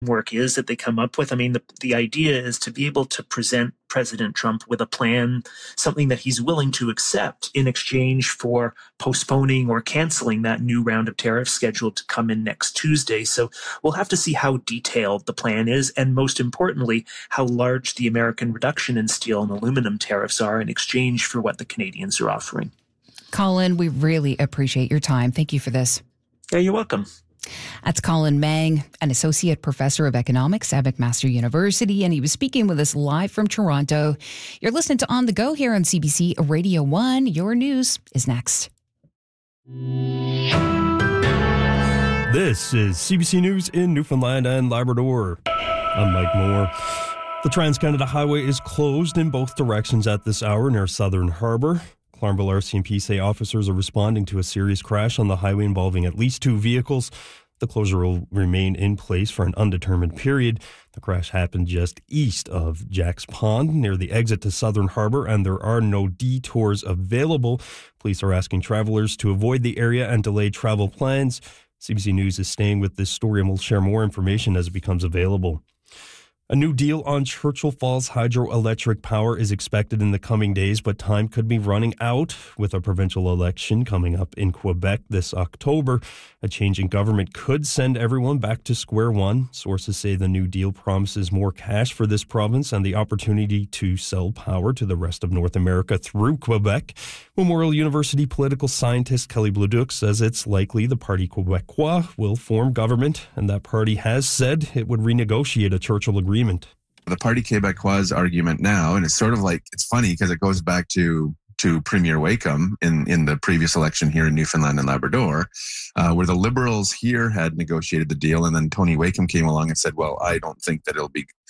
work is that they come up with. I mean, the idea is to be able to present President Trump with a plan, something that he's willing to accept in exchange for postponing or canceling that new round of tariffs scheduled to come in next Tuesday. So we'll have to see how detailed the plan is, and most importantly, how large the American reduction in steel and aluminum tariffs are in exchange for what the Canadians are offering. Colin, we really appreciate your time. Thank you for this. Yeah, you're welcome. That's Colin Mang, an associate professor of economics at McMaster University, and he was speaking with us live from Toronto. You're listening to On the Go here on CBC Radio 1. Your news is next. This is CBC News in Newfoundland and Labrador. I'm Mike Moore. The Trans-Canada Highway is closed in both directions at this hour near Southern Harbour. Clarnville RCMP say officers are responding to a serious crash on the highway involving at least 2 vehicles. The closure will remain in place for an undetermined period. The crash happened just east of Jack's Pond near the exit to Southern Harbour, and there are no detours available. Police are asking travelers to avoid the area and delay travel plans. CBC News is staying with this story and will share more information as it becomes available. A new deal on Churchill Falls hydroelectric power is expected in the coming days, but time could be running out with a provincial election coming up in Quebec this October. A change in government could send everyone back to square one. Sources say the new deal promises more cash for this province and the opportunity to sell power to the rest of North America through Quebec. Memorial University political scientist Kelly Bleduc says it's likely the Parti Québécois will form government, and that party has said it would renegotiate a Churchill agreement. The Parti Québécois argument now, and it's sort of like, it's funny because it goes back to Premier Wakeham in the previous election here in Newfoundland and Labrador, where the Liberals here had negotiated the deal, and then Tony Wakeham came along and said, well, I don't think that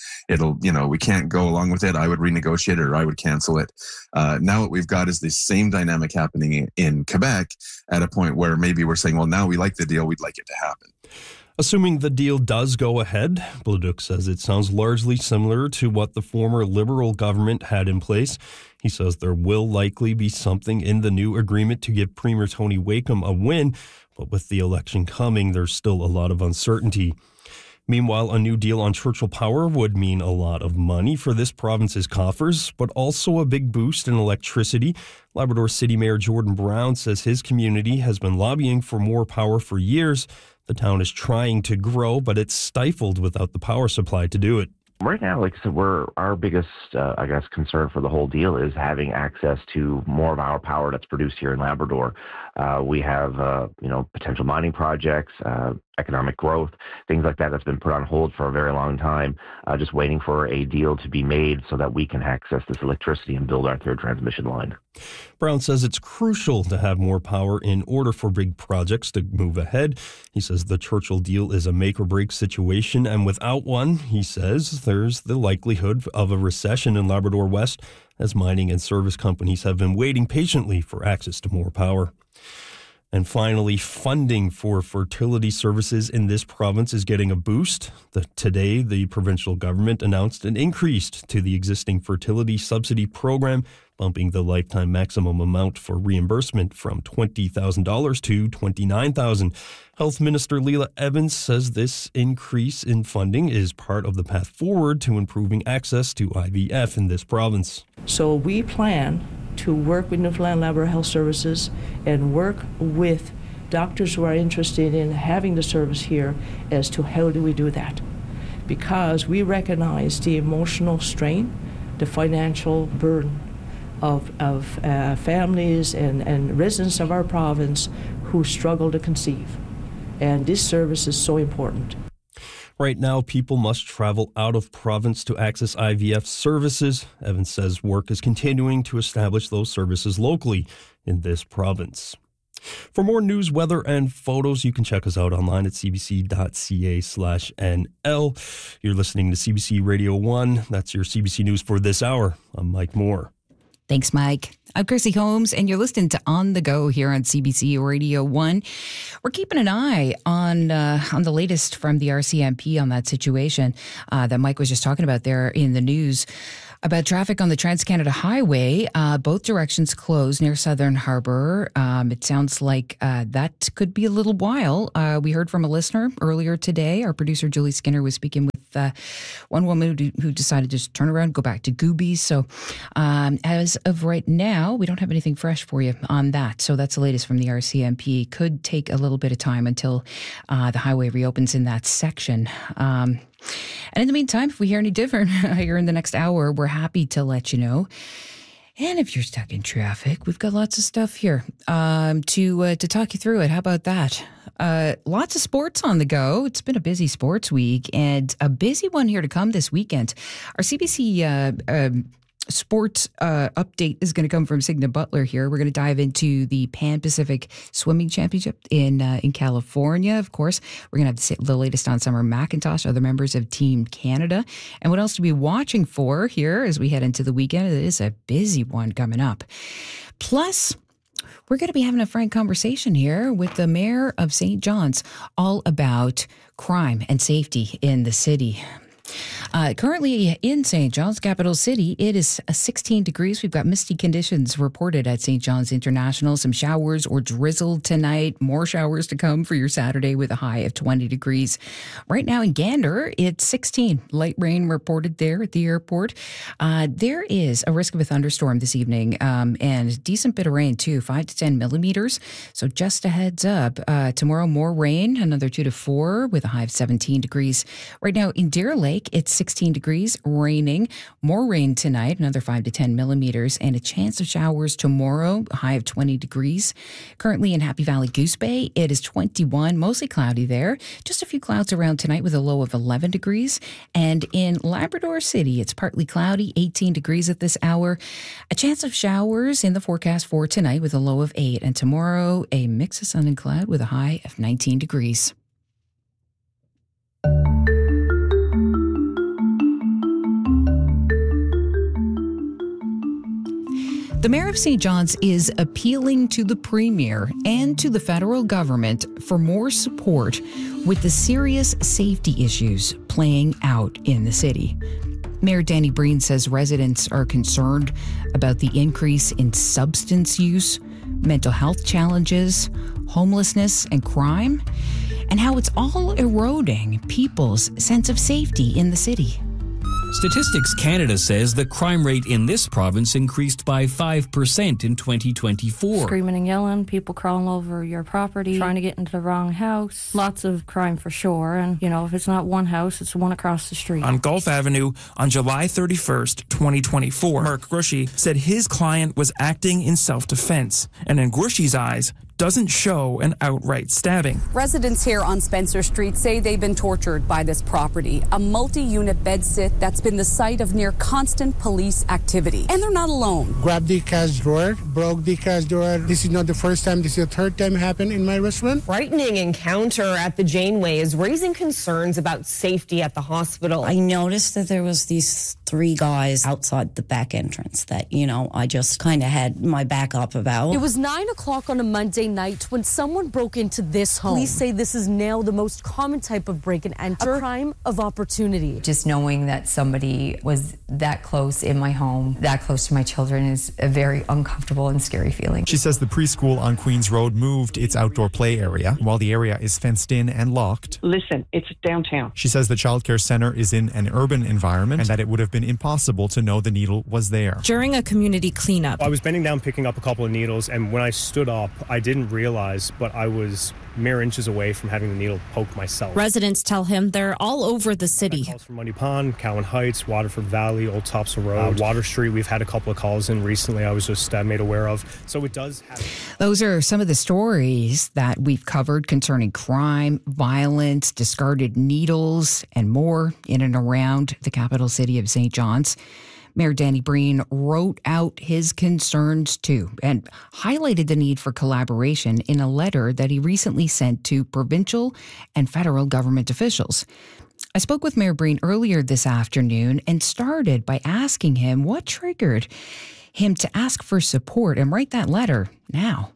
we can't go along with it. I would renegotiate it or I would cancel it. Now what we've got is the same dynamic happening in Quebec at a point where maybe we're saying, well, now we like the deal, we'd like it to happen. Assuming the deal does go ahead, Bleduc says it sounds largely similar to what the former Liberal government had in place. He says there will likely be something in the new agreement to give Premier Tony Wakeham a win, but with the election coming, there's still a lot of uncertainty. Meanwhile, a new deal on Churchill Power would mean a lot of money for this province's coffers, but also a big boost in electricity. Labrador City Mayor Jordan Brown says his community has been lobbying for more power for years. The town is trying to grow, but it's stifled without the power supply to do it. Right now, like I said, our biggest, concern for the whole deal is having access to more of our power that's produced here in Labrador. We have, potential mining projects, economic growth, things like that that's been put on hold for a very long time, just waiting for a deal to be made so that we can access this electricity and build our third transmission line. Brown says it's crucial to have more power in order for big projects to move ahead. He says the Churchill deal is a make-or-break situation, and without one, he says, there's the likelihood of a recession in Labrador West as mining and service companies have been waiting patiently for access to more power. And finally, funding for fertility services in this province is getting a boost. Today, the provincial government announced an increase to the existing fertility subsidy program, bumping the lifetime maximum amount for reimbursement from $20,000 to $29,000. Health Minister Leila Evans says this increase in funding is part of the path forward to improving access to IVF in this province. So we plan to work with Newfoundland Labrador Health Services and work with doctors who are interested in having the service here as to how do we do that. Because we recognize the emotional strain, the financial burden of families and residents of our province who struggle to conceive. And this service is so important. Right now, people must travel out of province to access IVF services. Evans says work is continuing to establish those services locally in this province. For more news, weather, and photos, you can check us out online at cbc.ca/NL. You're listening to CBC Radio 1. That's your CBC News for this hour. I'm Mike Moore. Thanks, Mike. I'm Chrissy Holmes, and you're listening to On the Go here on CBC Radio 1. We're keeping an eye on the latest from the RCMP on that situation that Mike was just talking about there in the news about traffic on the Trans-Canada Highway. Both directions closed near Southern Harbour. It sounds like that could be a little while. We heard from a listener earlier today. Our producer, Julie Skinner, was speaking with one woman who decided to just turn around and go back to Goobies. So as of right now, we don't have anything fresh for you on that. So that's the latest from the RCMP. Could take a little bit of time until the highway reopens in that section. And in the meantime, if we hear any different here in the next hour, we're happy to let you know. And if you're stuck in traffic, we've got lots of stuff here to talk you through it. How about that? Lots of sports on the go. It's been a busy sports week and a busy one here to come this weekend. Our CBC sports update is going to come from Signa Butler here. We're going to dive into the Pan-Pacific Swimming Championship in California, of course. We're going to have the latest on Summer McIntosh, other members of Team Canada. And what else to be watching for here as we head into the weekend? It is a busy one coming up. Plus, we're going to be having a frank conversation here with the mayor of St. John's all about crime and safety in the city. Currently in St. John's, capital city, it is 16 degrees. We've got misty conditions reported at St. John's International. Some showers or drizzle tonight. More showers to come for your Saturday with a high of 20 degrees. Right now in Gander, it's 16. Light rain reported there at the airport. There is a risk of a thunderstorm this evening and a decent bit of rain too, 5 to 10 millimeters. So just a heads up. Tomorrow, more rain, another 2 to 4 with a high of 17 degrees. Right now in Deer Lake, it's 16 degrees, raining. More rain tonight, another 5 to 10 millimeters, and a chance of showers tomorrow, a high of 20 degrees. Currently in Happy Valley Goose Bay, it is 21, mostly cloudy there. Just a few clouds around tonight with a low of 11 degrees. And in Labrador City, it's partly cloudy, 18 degrees at this hour. A chance of showers in the forecast for tonight with a low of 8. And tomorrow, a mix of sun and cloud with a high of 19 degrees. The mayor of St. John's is appealing to the premier and to the federal government for more support with the serious safety issues playing out in the city. Mayor Danny Breen says residents are concerned about the increase in substance use, mental health challenges, homelessness, and crime, and how it's all eroding people's sense of safety in the city. Statistics Canada says the crime rate in this province increased by 5% in 2024. Screaming and yelling, people crawling over your property, trying to get into the wrong house. Lots of crime for sure. And, if it's not one house, it's one across the street. On Gulf Avenue on July 31st, 2024, Mark Grushy said his client was acting in self-defense. And in Grushy's eyes, doesn't show an outright stabbing. Residents here on Spencer Street say they've been tortured by this property, a multi-unit bedsit that's been the site of near constant police activity. And they're not alone. Grabbed the cash drawer, broke the cash drawer. This is not the first time, this is the third time it happened in my restaurant. Frightening encounter at the Janeway is raising concerns about safety at the hospital. I noticed that there was these 3 guys outside the back entrance that, I just kind of had my back up about. It was 9 o'clock on a Monday night when someone broke into this home. Police say this is now the most common type of break and enter, a crime of opportunity. Just knowing that somebody was that close in my home, that close to my children, is a very uncomfortable and scary feeling. She says the preschool on Queens Road moved its outdoor play area while the area is fenced in and locked. Listen, it's downtown. She says the childcare center is in an urban environment and that it would have been impossible to know the needle was there. During a community cleanup, I was bending down picking up a couple of needles, and when I stood up, I didn't realize, but I was mere inches away from having the needle poke myself. Residents tell him they're all over the city. Calls from Mundy Pond, Cowan Heights, Waterford Valley, Old Topsail Road, Water Street. We've had a couple of calls in recently I was just made aware of. So it does happen. Those are some of the stories that we've covered concerning crime, violence, discarded needles, and more in and around the capital city of St. John's. Mayor Danny Breen wrote out his concerns too and highlighted the need for collaboration in a letter that he recently sent to provincial and federal government officials. I spoke with Mayor Breen earlier this afternoon and started by asking him what triggered him to ask for support and write that letter now.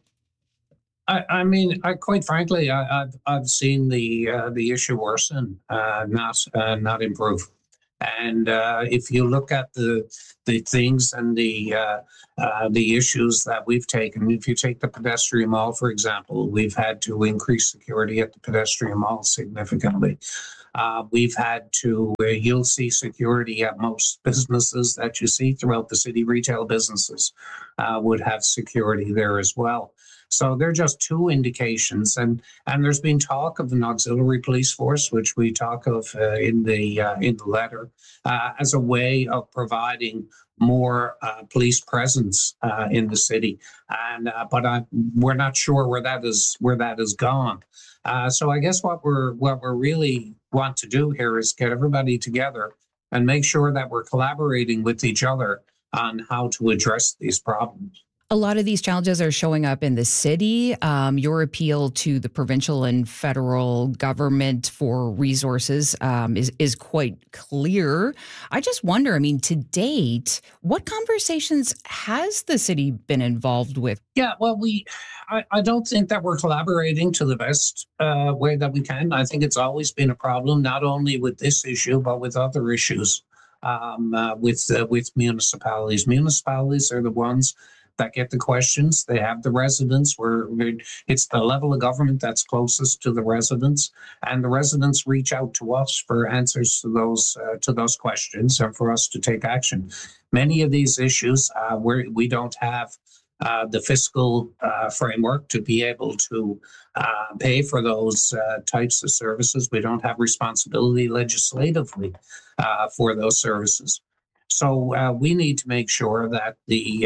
Quite frankly, I've seen the issue worsen, not improve. And if you look at the things and the issues that we've taken, if you take the pedestrian mall, for example, we've had to increase security at the pedestrian mall significantly. We've had to, you'll see security at most businesses that you see throughout the city. Retail businesses would have security there as well. So they're just two indications, and there's been talk of an auxiliary police force, which we talk of in the letter, as a way of providing more police presence in the city, but we're not sure where that is gone. So I guess what we're really want to do here is get everybody together and make sure that we're collaborating with each other on how to address these problems. A lot of these challenges are showing up in the city. Your appeal to the provincial and federal government for resources is quite clear. I just wonder, to date, what conversations has the city been involved with? Yeah, well, I don't think that we're collaborating to the best way that we can. I think it's always been a problem, not only with this issue, but with other issues with municipalities. Municipalities are the ones that get the questions. They have the residents where it's the level of government that's closest to the residents, and the residents reach out to us for answers to those questions and for us to take action. Many of these issues where we don't have the fiscal framework to be able to pay for those types of services. We don't have responsibility legislatively for those services. So we need to make sure that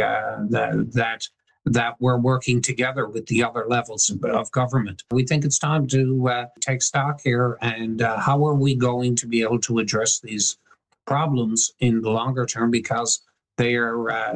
that we're working together with the other levels of government. We think it's time to take stock here, and how are we going to be able to address these problems in the longer term, because they are,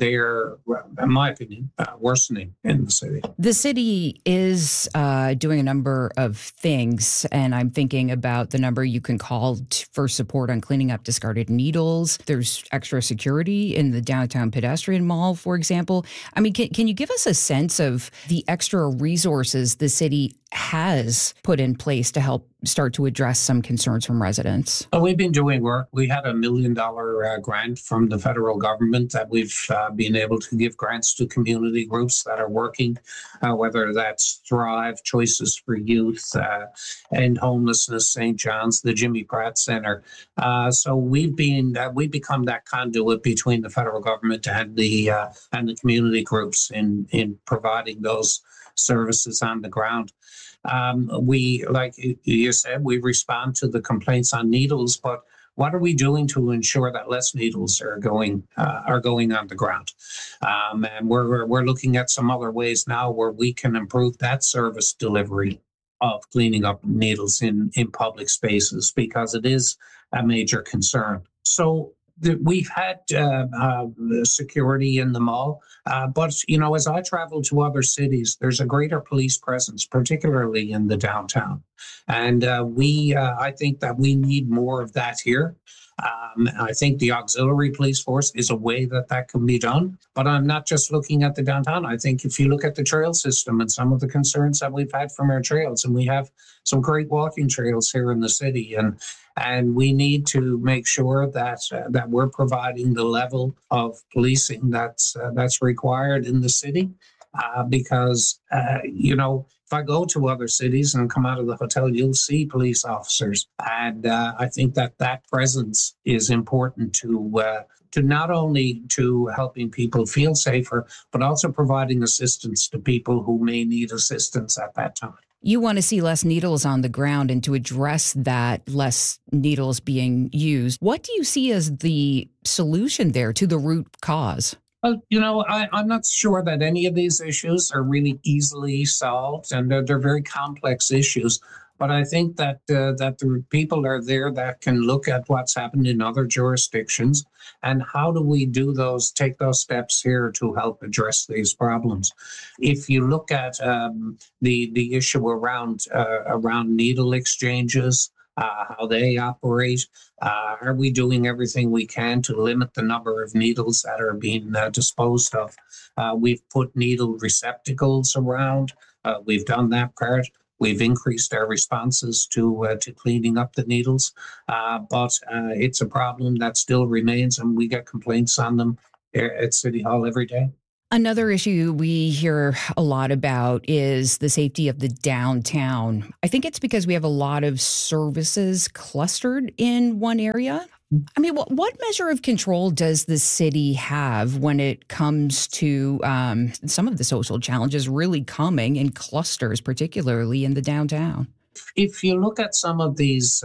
in my opinion, worsening in the city. The city is doing a number of things, and I'm thinking about the number you can call for support on cleaning up discarded needles. There's extra security in the downtown pedestrian mall, for example. Can you give us a sense of the extra resources the city has put in place to help start to address some concerns from residents? We've been doing work. We had $1 million grant from the federal government that we've been able to give grants to community groups that are working, whether that's Thrive, Choices for Youth, End Homelessness, St. John's, the Jimmy Pratt Center. So we've become that conduit between the federal government and the community groups in providing those services on the ground. We, like you said, we respond to the complaints on needles, but what are we doing to ensure that less needles are going on the ground? And we're looking at some other ways now where we can improve that service delivery of cleaning up needles in public spaces, because it is a major concern. So we've had security in the mall, but as I travel to other cities, there's a greater police presence, particularly in the downtown, and I think that we need more of that here. I think the auxiliary police force is a way that can be done, but I'm not just looking at the downtown. I think if you look at the trail system and some of the concerns that we've had from our trails, and we have some great walking trails here in the city, and we need to make sure that we're providing the level of policing that's required in the city, because if I go to other cities and come out of the hotel, you'll see police officers, and I think that presence is important to not only to helping people feel safer, but also providing assistance to people who may need assistance at that time. You want to see less needles on the ground, and to address that, less needles being used. What do you see as the solution there to the root cause? Well, I'm not sure that any of these issues are really easily solved, and they're very complex issues. But I think that the people are there that can look at what's happened in other jurisdictions, and how do we take those steps here to help address these problems. If you look at the issue around needle exchanges, how they operate. Are we doing everything we can to limit the number of needles that are being disposed of? We've put needle receptacles around. We've done that part. We've increased our responses to cleaning up the needles, but it's a problem that still remains, and we get complaints on them at City Hall every day. Another issue we hear a lot about is the safety of the downtown. I think it's because we have a lot of services clustered in one area. I mean, what measure of control does the city have when it comes to some of the social challenges really coming in clusters, particularly in the downtown? If you look at some of these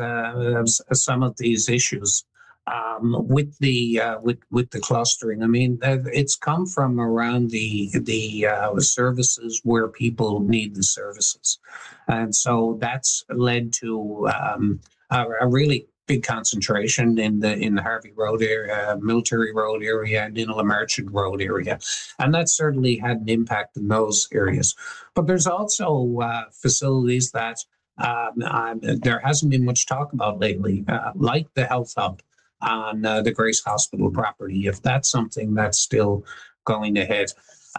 issues with the clustering, I mean, it's come from around the services where people need the services, and so that's led to a really big concentration in the Harvey Road area, Military Road area, and in La Merchant Road area. And that certainly had an impact in those areas. But there's also facilities that there hasn't been much talk about lately, like the Health Hub on the Grace Hospital property, if that's something that's still going ahead.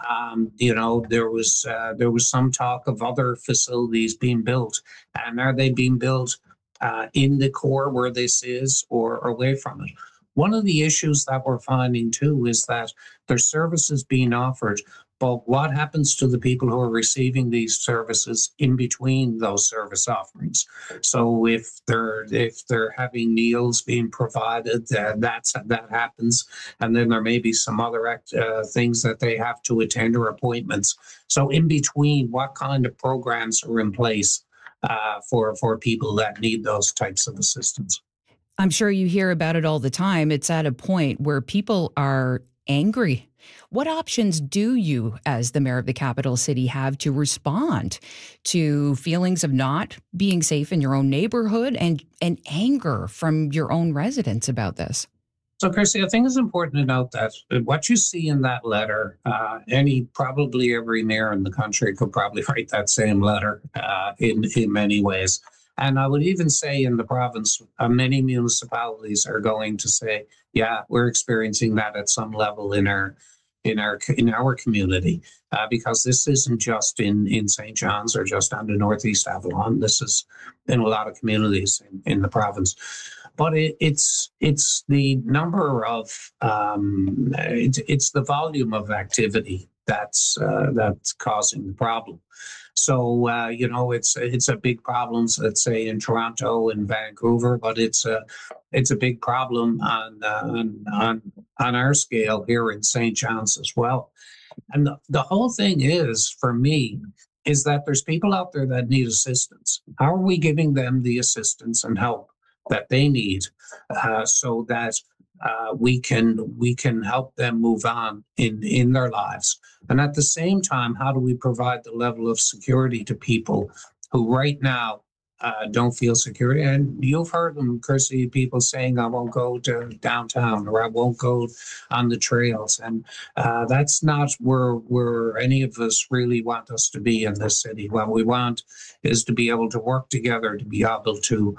There was some talk of other facilities being built, and are they being built in the core where this is or away from it? One of the issues that we're finding too is that there's services being offered, but what happens to the people who are receiving these services in between those service offerings? So if they're having meals being provided, that happens, and then there may be some other things that they have to attend or appointments. So in between, what kind of programs are in place for people that need those types of assistance? I'm sure you hear about it all the time. It's at a point where people are angry. What options do you, as the mayor of the capital city, have to respond to feelings of not being safe in your own neighborhood and anger from your own residents about this? So, Kirsty, I think it's important to note that what you see in that letter, probably every mayor in the country could probably write that same letter in many ways. And I would even say in the province, many municipalities are going to say, yeah, we're experiencing that at some level in our community, because this isn't just in St. John's or just on the Northeast Avalon. This is in a lot of communities in the province. But it's the number of it's the volume of activity that's causing the problem. So it's a big problem, let's say in Toronto and Vancouver, but it's a big problem on our scale here in St. John's as well. And the whole thing is, for me, is that there's people out there that need assistance. How are we giving them the assistance and help that they need, so that we can help them move on in their lives? And at the same time, how do we provide the level of security to people who right now don't feel secure? And you've heard them, Kirsty, people saying, I won't go to downtown, or I won't go on the trails. And that's not where any of us really want us to be in this city. What we want is to be able to work together, to be able to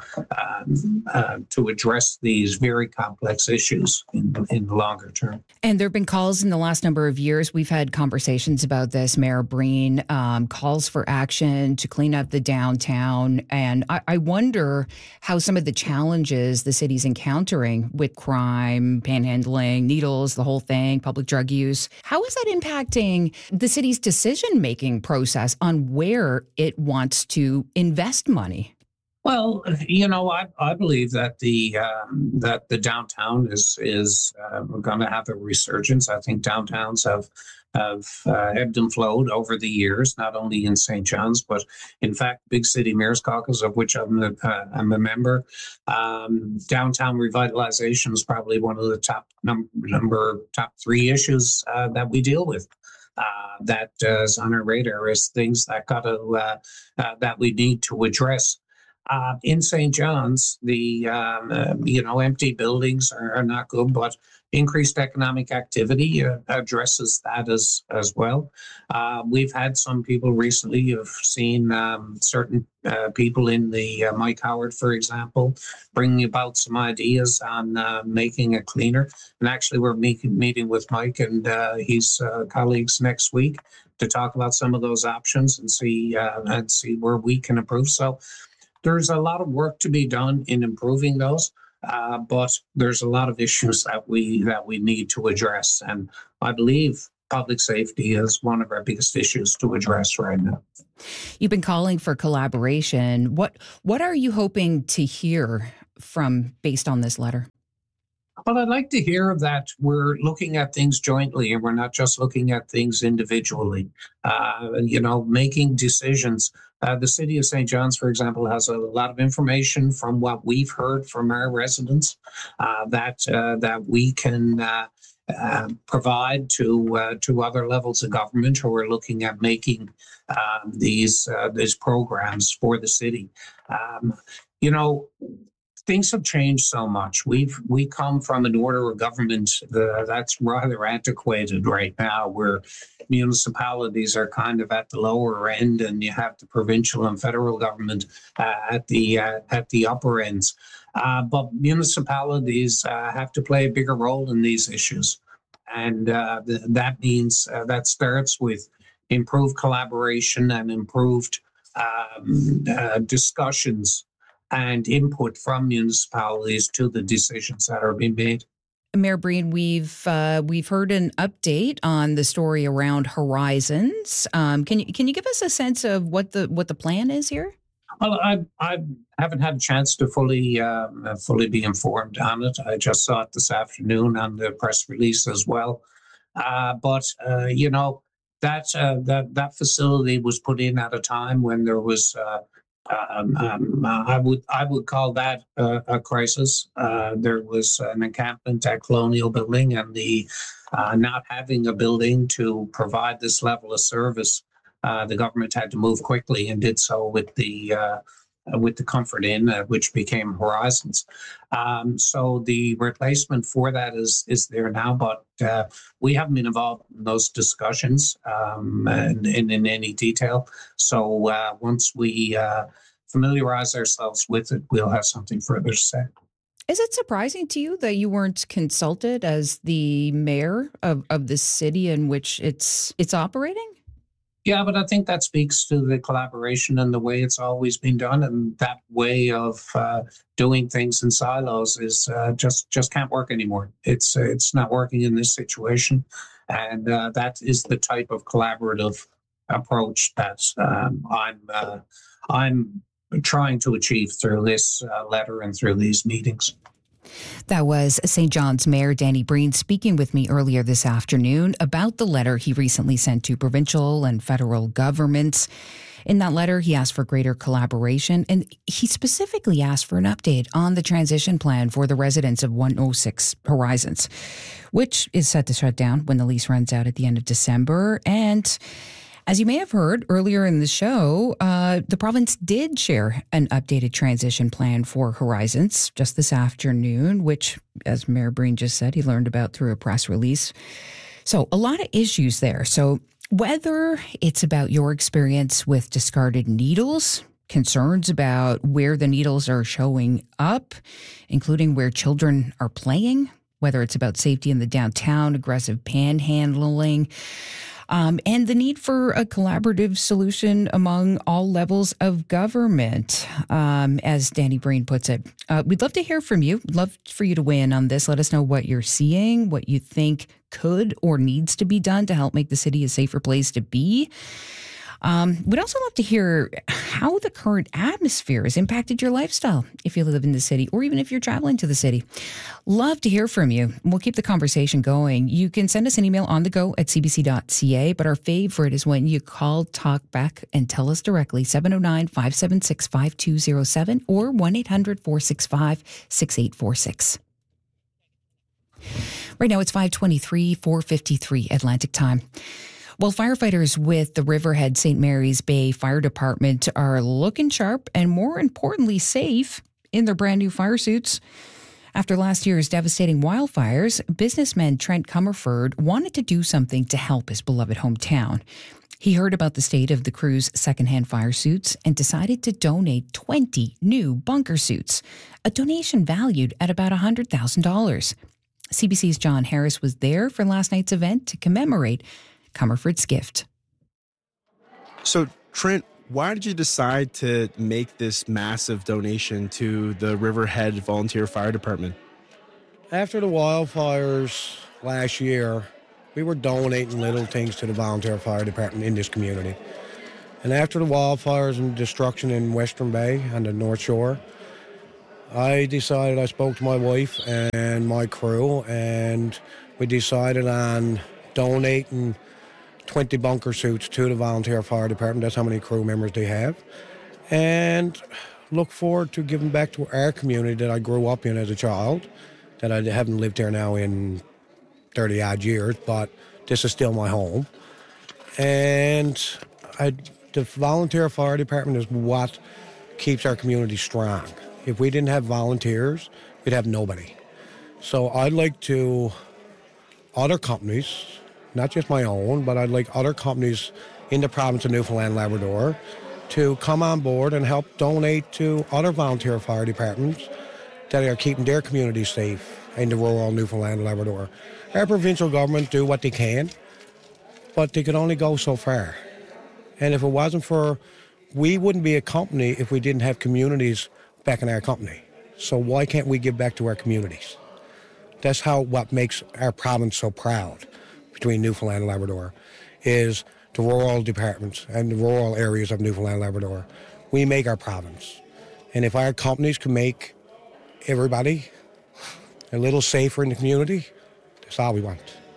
address these very complex issues in the longer term. And there have been calls in the last number of years. We've had conversations about this. Mayor Breen, calls for action to clean up the downtown. And I wonder how some of the challenges the city's encountering with crime, panhandling, needles, the whole thing, public drug use, how is that impacting the city's decision-making process on where it wants to invest money? Well, I believe that the downtown is going to have a resurgence. I think downtowns have ebbed and flowed over the years, not only in St. John's, but in fact, Big City Mayor's Caucus, of which I'm a member. Downtown revitalization is probably one of the top three issues that we deal with. That is on our radar as things that that we need to address. In St. John's, the empty buildings are not good, but increased economic activity addresses that as well. We've had some people recently who've seen certain people in the Mike Howard, for example, bringing about some ideas on making it cleaner. And actually, we're meeting with Mike and his colleagues next week to talk about some of those options and see where we can improve. So there's a lot of work to be done in improving those, but there's a lot of issues that we need to address. And I believe public safety is one of our biggest issues to address right now. You've been calling for collaboration. What are you hoping to hear based on this letter? Well, I'd like to hear that we're looking at things jointly and we're not just looking at things individually. Making decisions. The city of St. John's, for example, has a lot of information from what we've heard from our residents that we can provide to other levels of government who are looking at making these programs for the city. Things have changed so much. We come from an order of government that's rather antiquated right now, where municipalities are kind of at the lower end, and you have the provincial and federal government at the upper ends. But municipalities have to play a bigger role in these issues, and that means that starts with improved collaboration and improved discussions and input from municipalities to the decisions that are being made. Mayor Breen, we've heard an update on the story around Horizons. Can you give us a sense of what the plan is here? Well, I haven't had a chance to fully be informed on it. I just saw it this afternoon on the press release as well. But that facility was put in at a time when there was. I would call that a crisis. There was an encampment at Colonial Building, and the not having a building to provide this level of service, the government had to move quickly and did so with the Comfort Inn, which became Horizons. So the replacement for that is there now, but we haven't been involved in those discussions and in any detail. So once we familiarize ourselves with it, we'll have something further to say. Is it surprising to you that you weren't consulted as the mayor of the city in which it's operating? Yeah, but I think that speaks to the collaboration and the way it's always been done, and that way of doing things in silos is just can't work anymore. It's not working in this situation, and that is the type of collaborative approach that I'm trying to achieve through this letter and through these meetings. That was St. John's Mayor Danny Breen speaking with me earlier this afternoon about the letter he recently sent to provincial and federal governments. In that letter, he asked for greater collaboration, and he specifically asked for an update on the transition plan for the residents of 106 Horizons, which is set to shut down when the lease runs out at the end of December. And as you may have heard earlier in the show, the province did share an updated transition plan for Horizons just this afternoon, which, as Mayor Breen just said, he learned about through a press release. So a lot of issues there. So whether it's about your experience with discarded needles, concerns about where the needles are showing up, including where children are playing, whether it's about safety in the downtown, aggressive panhandling, and the need for a collaborative solution among all levels of government, as Danny Breen puts it. We'd love to hear from you. We'd love for you to weigh in on this. Let us know what you're seeing, what you think could or needs to be done to help make the city a safer place to be. We'd also love to hear how the current atmosphere has impacted your lifestyle if you live in the city or even if you're traveling to the city. Love to hear from you. We'll keep the conversation going. You can send us an email on the go at cbc.ca, but our favorite is when you call, talk back, and tell us directly, 709-576-5207 or 1-800-465-6846. Right now it's 5:23, 4:53 Atlantic time. Well, firefighters with the Riverhead St. Mary's Bay Fire Department are looking sharp and, more importantly, safe in their brand new fire suits. After last year's devastating wildfires, businessman Trent Comerford wanted to do something to help his beloved hometown. He heard about the state of the crew's secondhand fire suits and decided to donate 20 new bunker suits, a donation valued at about $100,000. CBC's John Harris was there for last night's event to commemorate Comerford's gift. So, Trent, why did you decide to make this massive donation to the Riverhead Volunteer Fire Department? After the wildfires last year, we were donating little things to the Volunteer Fire Department in this community. And after the wildfires and destruction in Western Bay on the North Shore, I spoke to my wife and my crew, and we decided on donating 20 bunker suits to the Volunteer Fire Department. That's how many crew members they have. And look forward to giving back to our community that I grew up in as a child, that I haven't lived here now in 30-odd years, but this is still my home. And the Volunteer Fire Department is what keeps our community strong. If we didn't have volunteers, we'd have nobody. So I'd like to, other companies, not just my own, but I'd like other companies in the province of Newfoundland and Labrador to come on board and help donate to other volunteer fire departments that are keeping their communities safe in the rural Newfoundland and Labrador. Our provincial government do what they can, but they can only go so far. And if it wasn't for, we wouldn't be a company if we didn't have communities back in our company. So why can't we give back to our communities? That's what makes our province so proud between Newfoundland and Labrador, is the rural departments and the rural areas of Newfoundland and Labrador. We make our province. And if our companies can make everybody a little safer in the community, that's all we want.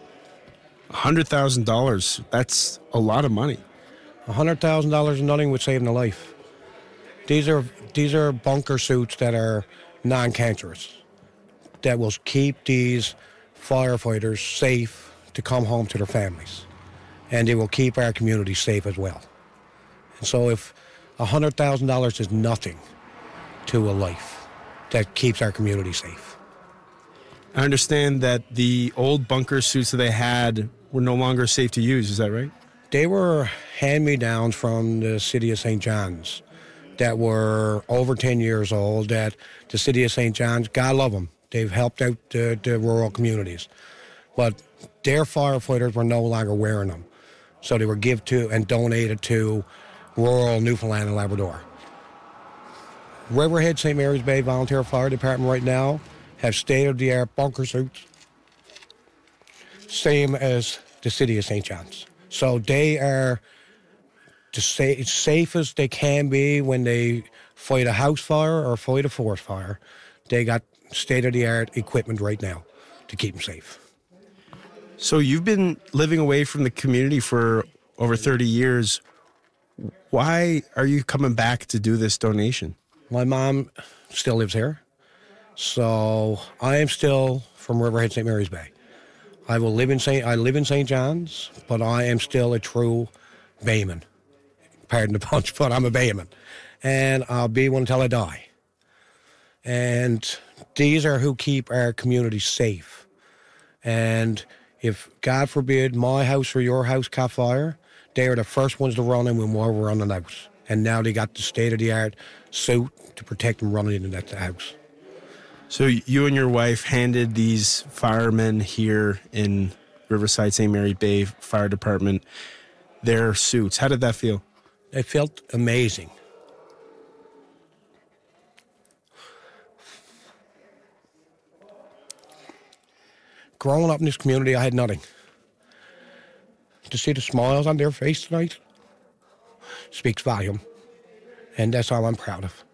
$100,000, that's a lot of money. $100,000 is nothing with saving a life. These are bunker suits that are non-cancerous, that will keep these firefighters safe to come home to their families. And they will keep our community safe as well. And so if $100,000 is nothing to a life, that keeps our community safe. I understand that the old bunker suits that they had were no longer safe to use. Is that right? They were hand-me-downs from the city of St. John's that were over 10 years old, that the city of St. John's, God love them, they've helped out the rural communities. But their firefighters were no longer wearing them. So they were given to and donated to rural Newfoundland and Labrador. Riverhead St. Mary's Bay Volunteer Fire Department right now have state-of-the-art bunker suits, same as the city of St. John's. So they are as safe as they can be when they fight a house fire or fight a forest fire. They got state-of-the-art equipment right now to keep them safe. So you've been living away from the community for over 30 years. Why are you coming back to do this donation? My mom still lives here. So I am still from Riverhead St. Mary's Bay. I live in St. John's, but I am still a true Bayman. Pardon the punch, but I'm a Bayman. And I'll be one until I die. And these are who keep our community safe. And if, God forbid, my house or your house caught fire, they are the first ones to run in when we're running out. And now they got the state-of-the-art suit to protect them running into that house. So you and your wife handed these firemen here in Riverside St. Mary's Bay Fire Department their suits. How did that feel? It felt amazing. Growing up in this community, I had nothing. To see the smiles on their face tonight speaks volume. And that's all I'm proud of.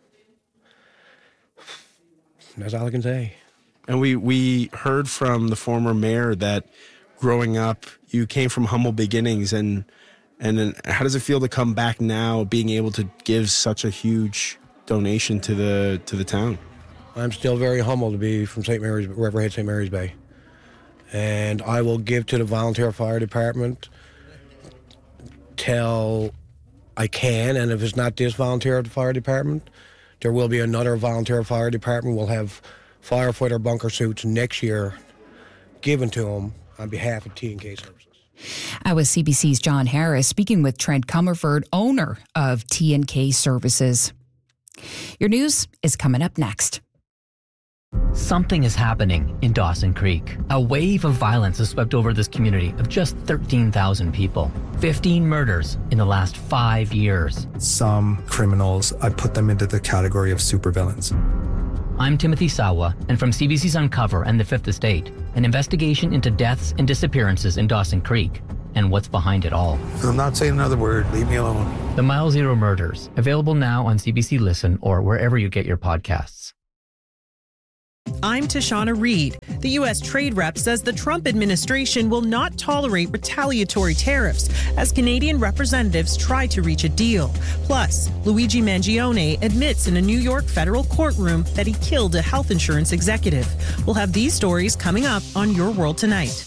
That's all I can say. And we heard from the former mayor that growing up, you came from humble beginnings. And then how does it feel to come back now, being able to give such a huge donation to the town? I'm still very humble to be from St. Mary's, Riverhead St. Mary's Bay. And I will give to the Volunteer Fire Department until I can. And if it's not this volunteer at the fire department, there will be another volunteer fire department. We'll have firefighter bunker suits next year given to them on behalf of T&K Services. I was CBC's John Harris speaking with Trent Comerford, owner of T&K Services. Your news is coming up next. Something is happening in Dawson Creek. A wave of violence has swept over this community of just 13,000 people. 15 murders in the last 5 years. Some criminals, I put them into the category of supervillains. I'm Timothy Sawa, and from CBC's Uncover and The Fifth Estate, an investigation into deaths and disappearances in Dawson Creek and what's behind it all. I'm not saying another word. Leave me alone. The Mile Zero Murders, available now on CBC Listen or wherever you get your podcasts. I'm Tashana Reed. The U.S. trade rep says the Trump administration will not tolerate retaliatory tariffs as Canadian representatives try to reach a deal. Plus, Luigi Mangione admits in a New York federal courtroom that he killed a health insurance executive. We'll have these stories coming up on Your World Tonight.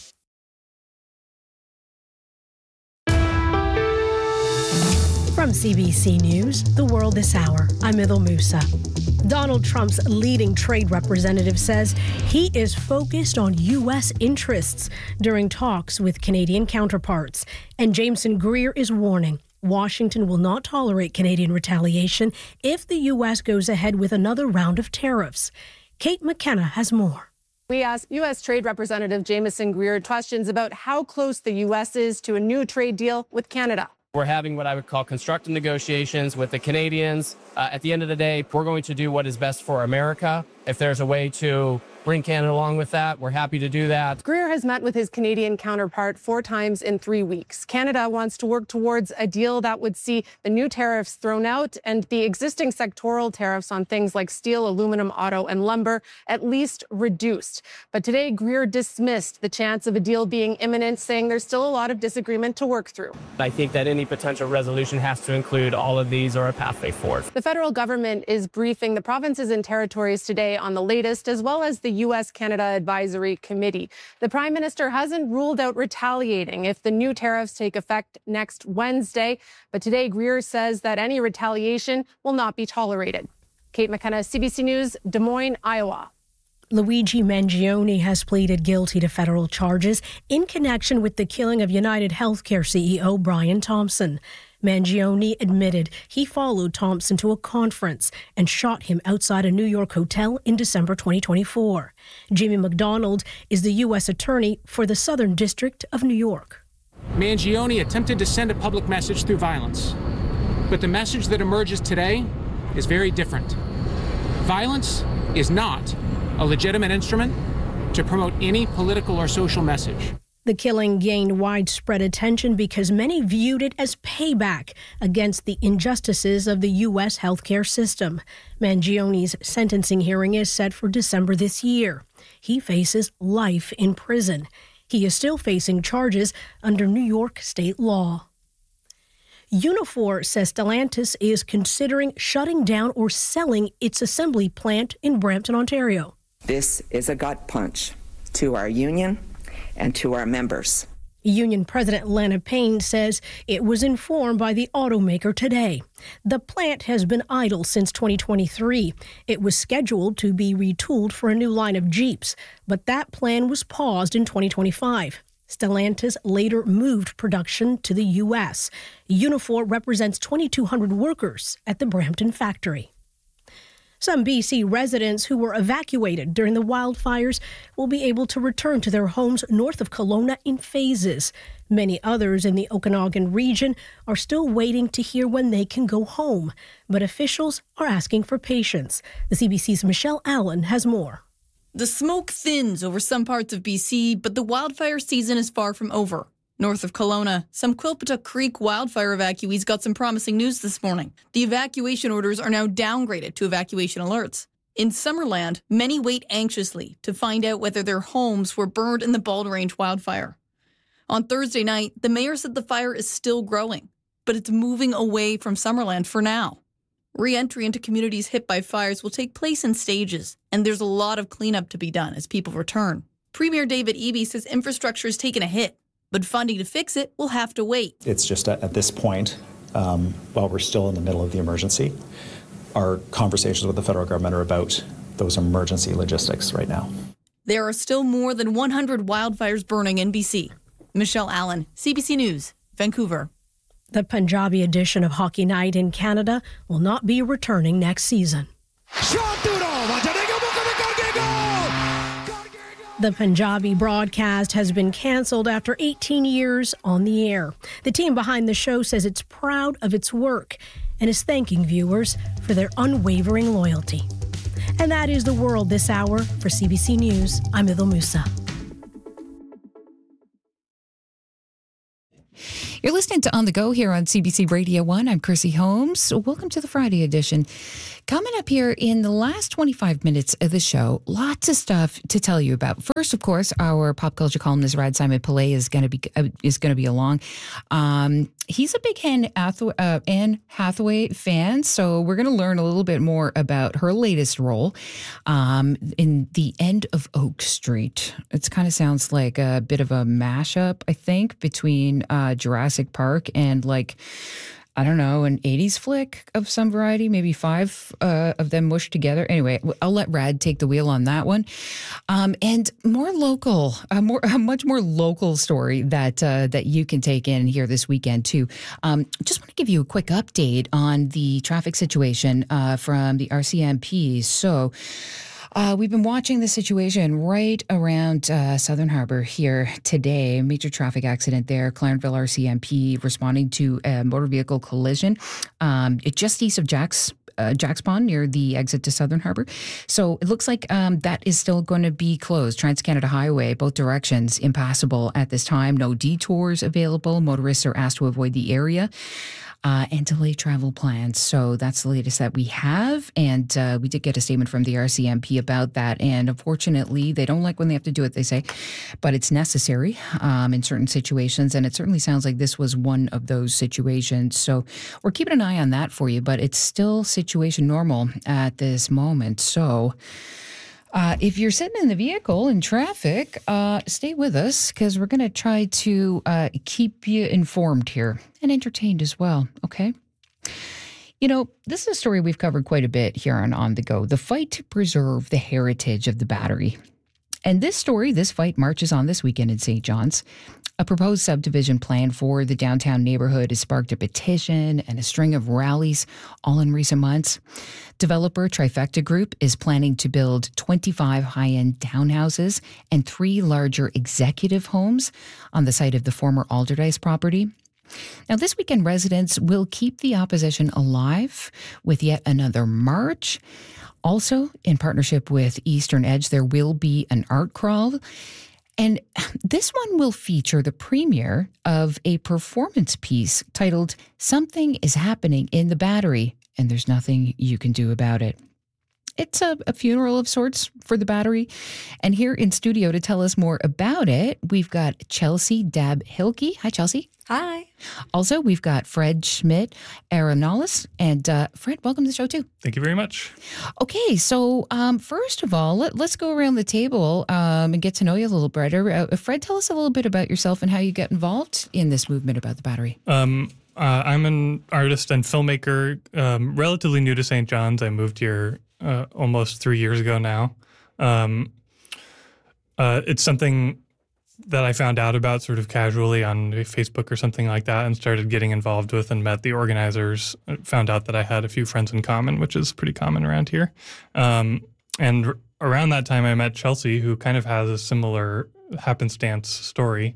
From CBC News, The World This Hour, I'm Idil Musa. Donald Trump's leading trade representative says he is focused on U.S. interests during talks with Canadian counterparts. And Jameson Greer is warning Washington will not tolerate Canadian retaliation if the U.S. goes ahead with another round of tariffs. Kate McKenna has more. We asked U.S. Trade Representative Jameson Greer questions about how close the U.S. is to a new trade deal with Canada. We're having what I would call constructive negotiations with the Canadians. At the end of the day, we're going to do what is best for America. If there's a way to bring Canada along with that, we're happy to do that. Greer has met with his Canadian counterpart 4 times in 3 weeks. Canada wants to work towards a deal that would see the new tariffs thrown out and the existing sectoral tariffs on things like steel, aluminum, auto, and lumber at least reduced. But today, Greer dismissed the chance of a deal being imminent, saying there's still a lot of disagreement to work through. I think that any potential resolution has to include all of these or a pathway forward. The federal government is briefing the provinces and territories today on the latest, as well as the U.S.-Canada Advisory Committee. The Prime Minister hasn't ruled out retaliating if the new tariffs take effect next Wednesday, but today Greer says that any retaliation will not be tolerated. Kate McKenna, CBC News, Des Moines, Iowa. Luigi Mangione has pleaded guilty to federal charges in connection with the killing of United Healthcare CEO Brian Thompson. Mangione admitted he followed Thompson to a conference and shot him outside a New York hotel in December 2024. Jamie McDonald is the U.S. Attorney for the Southern District of New York. Mangione attempted to send a public message through violence, but the message that emerges today is very different. Violence is not a legitimate instrument to promote any political or social message. The killing gained widespread attention because many viewed it as payback against the injustices of the U.S. healthcare system. Mangione's sentencing hearing is set for December this year. He faces life in prison. He is still facing charges under New York state law. Unifor says Stellantis is considering shutting down or selling its assembly plant in Brampton, Ontario. This is a gut punch to our union and to our members. Union President Lana Payne says it was informed by the automaker today. The plant has been idle since 2023. It was scheduled to be retooled for a new line of Jeeps, but that plan was paused in 2025. Stellantis later moved production to the U.S. Unifor represents 2,200 workers at the Brampton factory. Some BC residents who were evacuated during the wildfires will be able to return to their homes north of Kelowna in phases. Many others in the Okanagan region are still waiting to hear when they can go home, but officials are asking for patience. The CBC's Michelle Allen has more. The smoke thins over some parts of BC, but the wildfire season is far from over. North of Kelowna, some Quilpata Creek wildfire evacuees got some promising news this morning. The evacuation orders are now downgraded to evacuation alerts. In Summerland, many wait anxiously to find out whether their homes were burned in the Bald Range wildfire. On Thursday night, the mayor said the fire is still growing, but it's moving away from Summerland for now. Re-entry into communities hit by fires will take place in stages, and there's a lot of cleanup to be done as people return. Premier David Eby says infrastructure has taken a hit, but funding to fix it will have to wait. It's just at this point, while we're still in the middle of the emergency, our conversations with the federal government are about those emergency logistics right now. There are still more than 100 wildfires burning in BC. Michelle Allen, CBC News, Vancouver. The Punjabi edition of Hockey Night in Canada will not be returning next season. The Punjabi broadcast has been cancelled after 18 years on the air. The team behind the show says it's proud of its work and is thanking viewers for their unwavering loyalty. And that is the world this hour. For CBC News, I'm Idil Musa. You're listening to On the Go here on CBC Radio 1. I'm Chrissy Holmes. Welcome to the Friday edition. Coming up here in the last 25 minutes of the show, lots of stuff to tell you about. First, of course, our pop culture columnist Rad Simon Pillay is going to be along. He's a big Anne Hathaway fan, so we're going to learn a little bit more about her latest role in The End of Oak Street. It kind of sounds like a bit of a mashup, I think, between Jurassic Park and I don't know, an 80s flick of some variety, maybe 5 of them mushed together. Anyway, I'll let Rad take the wheel on that one. And more local, a much more local story that you can take in here this weekend too. Just want to give you a quick update on the traffic situation from the RCMP. So, we've been watching the situation right around Southern Harbour here today. Major traffic accident there. Clarenville RCMP responding to a motor vehicle collision just east of Jack's Pond near the exit to Southern Harbour. So it looks like that is still going to be closed. Trans-Canada Highway, both directions, impassable at this time. No detours available. Motorists are asked to avoid the area. And delay travel plans. So that's the latest that we have. And we did get a statement from the RCMP about that. And unfortunately, they don't like when they have to do it, they say. But it's necessary in certain situations. And it certainly sounds like this was one of those situations. So we're keeping an eye on that for you. But it's still situation normal at this moment. So if you're sitting in the vehicle in traffic, stay with us because we're going to try to keep you informed here and entertained as well, okay? You know, this is a story we've covered quite a bit here on the Go, the fight to preserve the heritage of the Battery. And this fight marches on this weekend in St. John's. A proposed subdivision plan for the downtown neighborhood has sparked a petition and a string of rallies all in recent months. Developer Trifecta Group is planning to build 25 high-end townhouses and 3 larger executive homes on the site of the former Alderdice property. Now, this weekend, residents will keep the opposition alive with yet another march. Also, in partnership with Eastern Edge, there will be an art crawl. And this one will feature the premiere of a performance piece titled Something is Happening in the Battery, and There's Nothing You Can Do About It. It's a funeral of sorts for the Battery. And here in studio to tell us more about it, we've got Chelsea Dab Hilke. Hi, Chelsea. Hi. Also, we've got Fred Schmidt Arenalis. And Fred, welcome to the show, too. Thank you very much. Okay, so first of all, let's go around the table and get to know you a little better. Fred, tell us a little bit about yourself and how you got involved in this movement about the Battery. I'm an artist and filmmaker, relatively new to St. John's. I moved here almost 3 years ago now. It's something that I found out about sort of casually on Facebook or something like that and started getting involved with and met the organizers. Found out that I had a few friends in common, which is pretty common around here. And around that time, I met Chelsea, who kind of has a similar happenstance story.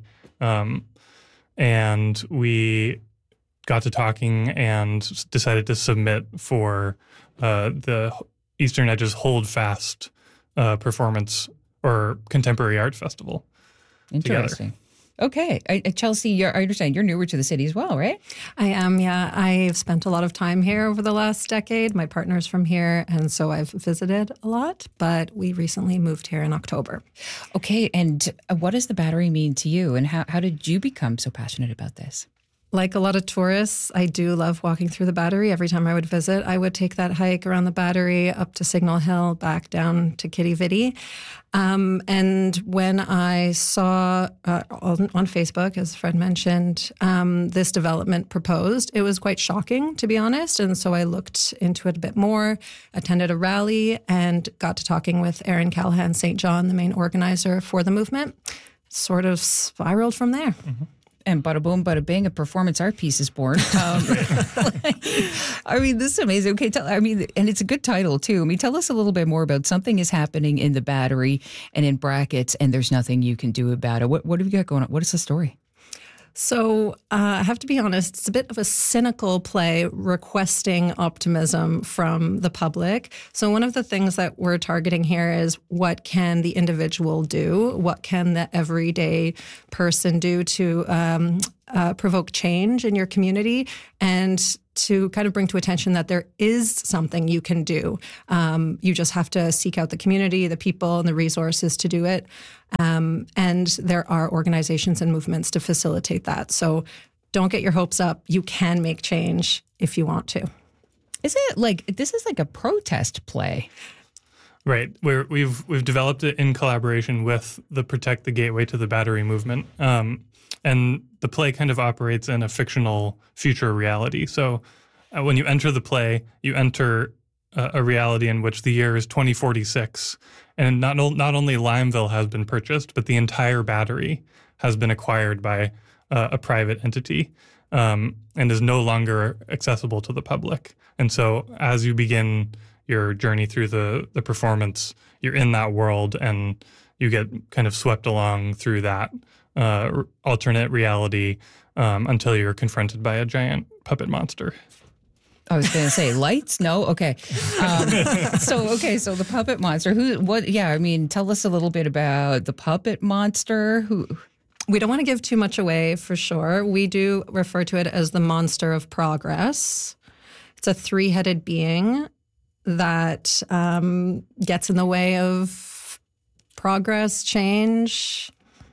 And we got to talking and decided to submit for the Eastern Edge's Hold Fast performance or contemporary art festival. Interesting. Together. Okay. Chelsea, I understand you're newer to the city as well, right? I am, yeah. I've spent a lot of time here over the last decade. My partner's from here, and so I've visited a lot, but we recently moved here in October. Okay. And what does the Battery mean to you, and how did you become so passionate about this? like a lot of tourists, I do love walking through the Battery. Every time I would visit, I would take that hike around the Battery, up to Signal Hill, back down to Kitty Vitty. And when I saw on Facebook, as Fred mentioned, this development proposed, it was quite shocking, to be honest. And so I looked into it a bit more, attended a rally, and got to talking with Erin Callahan St. John, the main organizer for the movement. Sort of spiraled from there. Mm-hmm. And bada boom, bada bing, a performance art piece is born. I mean, this is amazing. Okay, and it's a good title too. I mean, tell us a little bit more about something is happening in the Battery and in brackets, and there's nothing you can do about it. What have you got going on? What is the story? So I have to be honest, it's a bit of a cynical play requesting optimism from the public. So one of the things that we're targeting here is what can the individual do? What can the everyday person do to provoke change in your community and to kind of bring to attention that there is something you can do. You just have to seek out the community, the people, and the resources to do it. And there are organizations and movements to facilitate that. So don't get your hopes up. You can make change if you want to. Is it like, this is like a protest play? Right. We've developed it in collaboration with the Protect the Gateway to the Battery movement. And the play kind of operates in a fictional future reality. So when you enter the play, you enter a reality in which the year is 2046. And not only Limeville has been purchased, but the entire Battery has been acquired by a private entity and is no longer accessible to the public. And so as you begin your journey through the performance, you're in that world and you get kind of swept along through that alternate reality until you're confronted by a giant puppet monster. I was going to say lights. No. Okay. So the puppet monster, tell us a little bit about the puppet monster. We don't want to give too much away for sure. We do refer to it as the Monster of Progress. It's a 3-headed being that gets in the way of progress, change.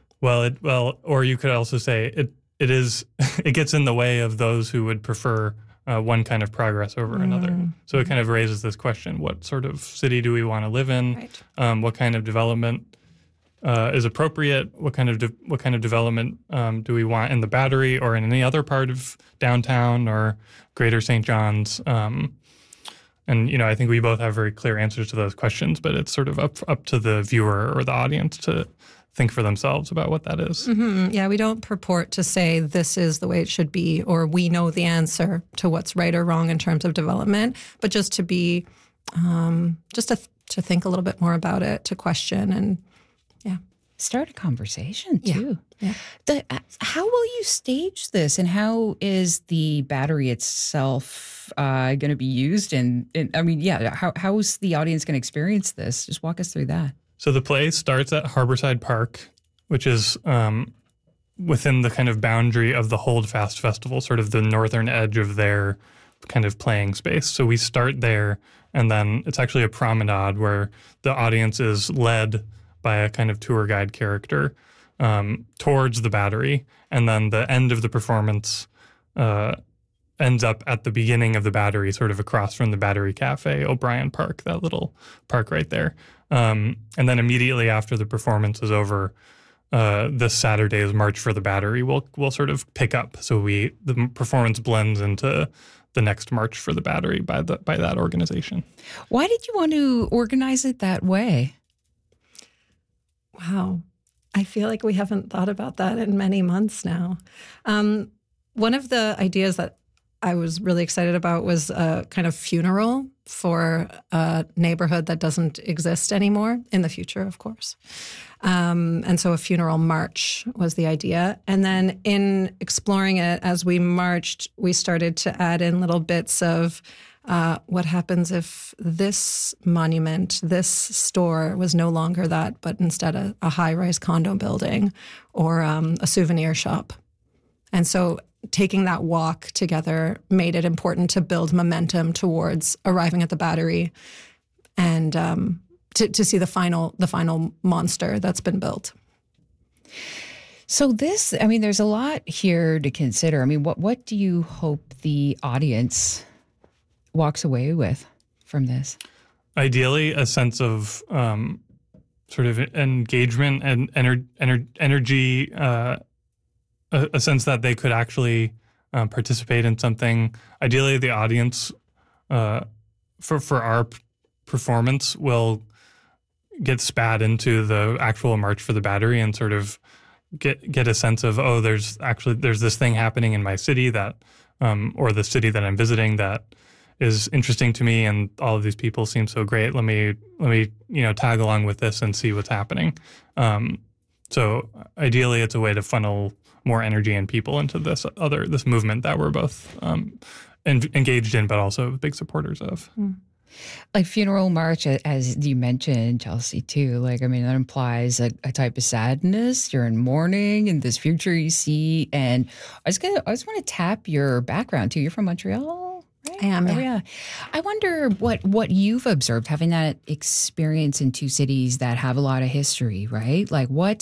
Or you could also say it gets in the way of those who would prefer one kind of progress over another. So it kind of raises this question: what sort of city do we want to live in? Right. What kind of development is appropriate? What kind of development do we want in the Battery or in any other part of downtown or Greater St. John's? And I think we both have very clear answers to those questions, but it's sort of up to the viewer or the audience to think for themselves about what that is. Mm-hmm. Yeah, we don't purport to say this is the way it should be or we know the answer to what's right or wrong in terms of development, but just to be, to think a little bit more about it, to question and, start a conversation too. Yeah. How will you stage this, and how is the Battery itself going to be used? How is the audience going to experience this? Just walk us through that. So the play starts at Harborside Park, which is within the kind of boundary of the Holdfast Festival, sort of the northern edge of their kind of playing space. So we start there, and then it's actually a promenade where the audience is led by a kind of tour guide character towards the Battery. And then the end of the performance ends up at the beginning of the Battery, sort of across from the Battery Cafe, O'Brien Park, that little park right there. And then immediately after the performance is over, this Saturday's March for the Battery will sort of pick up. So the performance blends into the next March for the Battery by that organization. Why did you want to organize it that way? Wow. I feel like we haven't thought about that in many months now. One of the ideas that I was really excited about was a kind of funeral for a neighborhood that doesn't exist anymore, in the future, of course. And so a funeral march was the idea. And then in exploring it, as we marched, we started to add in little bits of what happens if this monument, this store was no longer that, but instead a high-rise condo building or a souvenir shop. And so taking that walk together made it important to build momentum towards arriving at the Battery and to see the final monster that's been built. So this, I mean, there's a lot here to consider. I mean, what do you hope the audience walks away with from this? Ideally, a sense of sort of engagement and energy, a sense that they could actually participate in something. Ideally, the audience for our performance will get spat into the actual March for the Battery and sort of get a sense of, oh, there's this thing happening in my city that, or the city that I'm visiting that is interesting to me, and all of these people seem so great. Let me tag along with this and see what's happening. So ideally, it's a way to funnel more energy and people into this movement that we're both engaged in, but also big supporters of. Like Funeral March, as you mentioned, Chelsea, too. Like, I mean, that implies a type of sadness. You're in mourning in this future you see. And I just want to tap your background, too. You're from Montreal, right? I am, yeah. I wonder what you've observed, having that experience in two cities that have a lot of history, right? Like, what